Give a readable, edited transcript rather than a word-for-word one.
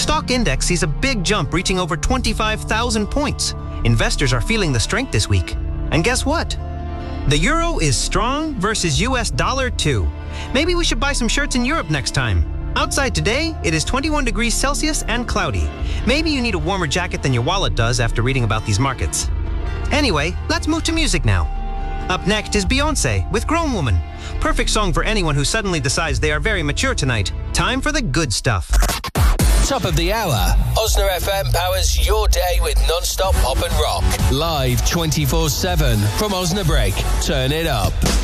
Stock index sees a big jump reaching over 25,000 points. Investors are feeling the strength this week. And guess what? The euro is strong versus US dollar too. Maybe we should buy some shirts in Europe next time. Outside today, it is 21 degrees Celsius and cloudy. Maybe you need a warmer jacket than your wallet does after reading about these markets. Anyway, let's move to music now. Up next is Beyoncé with Grown Woman. Perfect song for anyone who suddenly decides they are very mature tonight. Time for the good stuff. Top of the hour. Osna FM powers your day with non-stop pop and rock. Live 24/7 from Osnabrück. Turn it up.